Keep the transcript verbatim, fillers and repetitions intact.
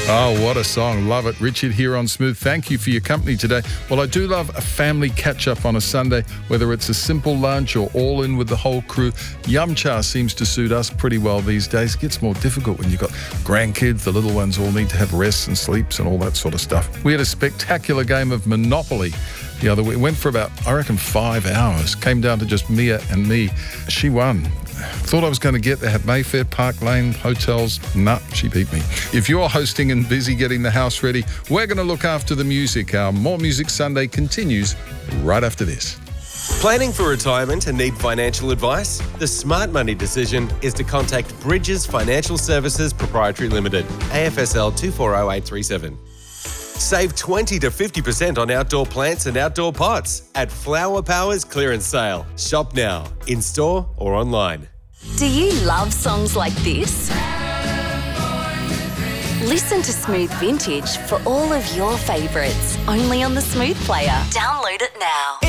Oh, what a song. Love it. Richard here on Smooth. Thank you for your company today. Well, I do love a family catch-up on a Sunday, whether it's a simple lunch or all in with the whole crew. Yum Cha seems to suit us pretty well these days. It gets more difficult when you've got grandkids. The little ones all need to have rests and sleeps and all that sort of stuff. We had a spectacular game of Monopoly the other week. It went for about, I reckon, five hours. Came down to just Mia and me. She won. Thought I was going to get there. Had Mayfair, Park Lane, hotels. Nah, she beat me. If you're hosting and busy getting the house ready, we're going to look after the music. Our More Music Sunday continues right after this. Planning for retirement and need financial advice? The smart money decision is to contact Bridges Financial Services Proprietary Limited, A F S L two four zero eight three seven. Save twenty to fifty percent on outdoor plants and outdoor pots at Flower Power's clearance sale. Shop now, in-store or online. Do you love songs like this? Listen to Smooth Vintage for all of your favourites, only on the Smooth Player. Download it now.